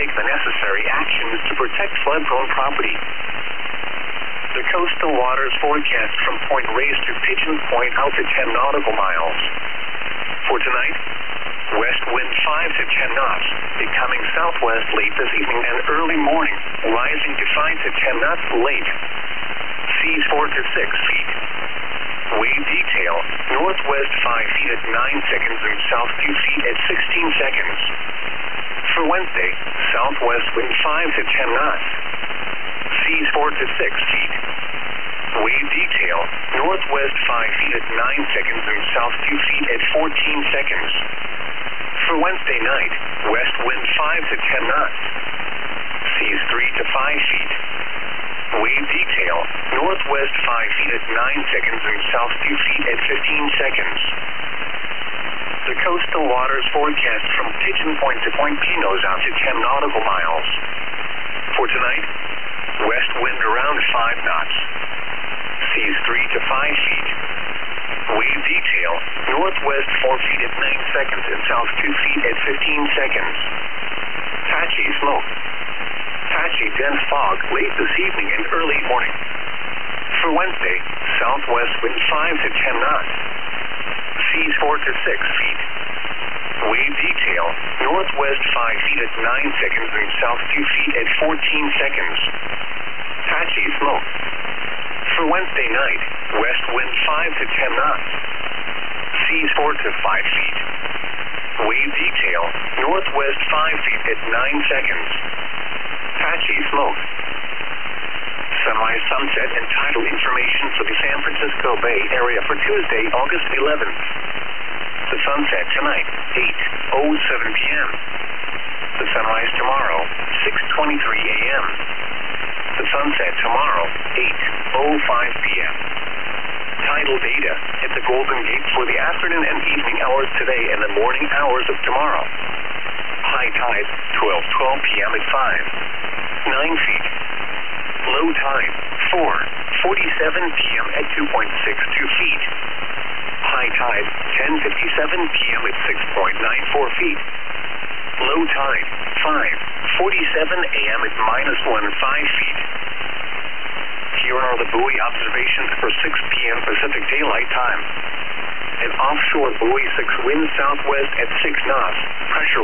take the necessary actions to protect flood-prone property. The coastal waters forecast from Point Reyes to Pigeon Point out to 10 nautical miles. For tonight, west wind 5 to 10 knots, becoming southwest late this evening and early morning, rising to 5 to 10 knots late. Seas 4 to 6 feet. Wave detail, northwest 5 feet at 9 seconds and south 2 feet at 16 seconds. For Wednesday, southwest wind 5 to 10 knots. Seas 4 to 6 feet. Wave detail, northwest 5 feet at 9 seconds and south 2 feet at 14 seconds. For Wednesday night, west wind 5 to 10 knots. Seas 3 to 5 feet. Wave detail, northwest 5 feet at 9 seconds and south 2 feet at 15 seconds. The coastal waters forecast from Pigeon Point to Point Pinos out to 10 nautical miles. For tonight, west wind around 5 knots. Seas 3 to 5 feet. Wave detail, northwest 4 feet at 9 seconds and south 2 feet at 15 seconds. Patchy smoke. Patchy dense fog late this evening and early morning. For Wednesday, southwest wind 5 to 10 knots. Seas 4 to 6 feet. Wave detail, northwest 5 feet at 9 seconds and south 2 feet at 14 seconds. Patchy smoke. For Wednesday night, west wind 5 to 10 knots. Seas 4 to 5 feet. Wave detail, northwest 5 feet at 9 seconds. Patchy smoke. Sunrise, sunset, and tidal information for the San Francisco Bay Area for Tuesday, August 11th. The sunset tonight, 8:07 p.m. The sunrise tomorrow, 6:23 a.m. The sunset tomorrow, 8:05 p.m. Tidal data at the Golden Gate for the afternoon and evening hours today and the morning hours of tomorrow. High tide, 12:12 p.m. at 5, 9 feet. Low tide, 4:47 p.m. at 2.62 feet. High tide, 10:57 p.m. at 6.94 feet. Low tide, 5:47 a.m. at -15 feet. Here are the buoy observations for 6 p.m. Pacific Daylight Time. An offshore buoy 6 wind southwest at 6 knots, pressure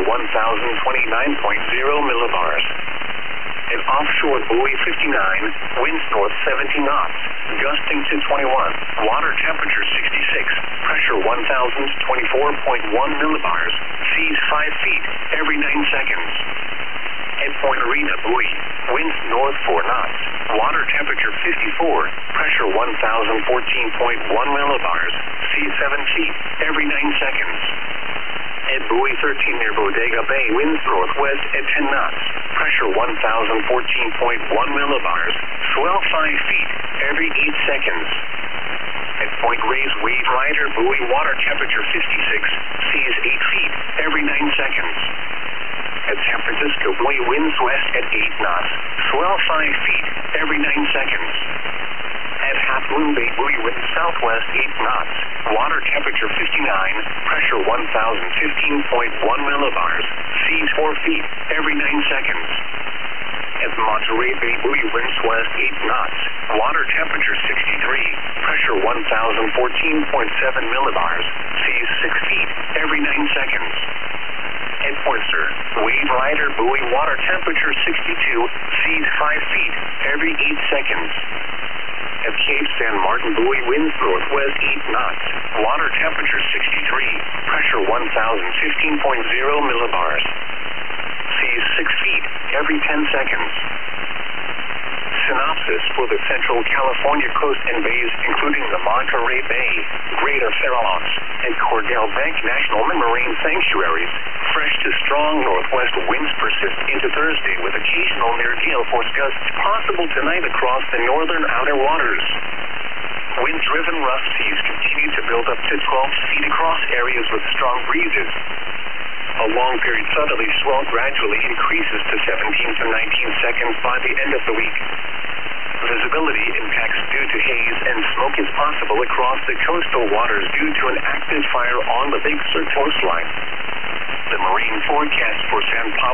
1,029.0 millibars. An offshore buoy 59, winds north 70 knots, gusting to 21, water temperature 66, pressure 1,024.1 millibars, seas 5 feet every 9 seconds. At Point Arena buoy, winds north 4 knots, water temperature 54, pressure 1,014.1 millibars, seas 7 feet every 9 seconds. At buoy 13 near Bodega Bay, winds northwest at 10 knots, pressure 1,014.1 millibars, swell 5 feet every 8 seconds. At Point Reyes Wave Rider buoy, water temperature 56, seas 8 feet every 9 seconds. At San Francisco buoy, winds west at 8 knots, swell 5 feet every 9 seconds. At Half Moon Bay buoy, wind southwest 8 knots, water temperature 59, pressure 1,015.1 millibars, seas 4 feet every 9 seconds. At Monterey Bay buoy, winds west 8 knots, water temperature 63, pressure 1,014.7 millibars, seas 6 feet every 9 seconds. At Point Sur, Wave Rider buoy, water temperature 62, seas 5 feet every 8 seconds. At Cape San Martin buoy, winds northwest 8 knots, water temperature 63, pressure 1,015.0 millibars. Seas 6 feet every 10 seconds. Synopsis for the Central California coast and bays, including the Monterey Bay, Greater Farallones, and Cordell Bank National Marine Sanctuaries. Fresh to strong northwest winds persist into Thursday with occasional near gale force gusts possible tonight across the northern outer waters. Wind-driven rough seas continue to build up to 12 feet across areas with strong breezes. A long-period southerly swell gradually increases to 17 to 19 seconds by the end of the week. Visibility impacts due to haze and smoke is possible across the coastal waters due to an active fire on the Big Sur coastline. The marine forecast for San Pablo